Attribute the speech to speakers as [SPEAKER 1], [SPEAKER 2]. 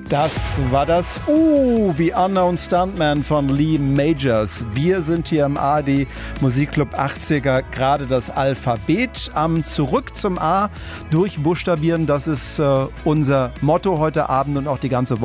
[SPEAKER 1] Das war das wie Unknown Stuntman von Lee Majors. Wir sind hier im ARD Musikclub 80er, gerade das Alphabet am Zurück zum A durchbuchstabieren. Das ist unser Motto heute Abend und auch die ganze Woche.